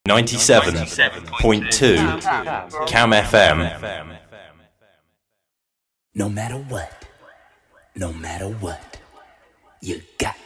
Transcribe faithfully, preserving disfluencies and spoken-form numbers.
ninety-seven point two Cam F M. No matter what, no matter what, you got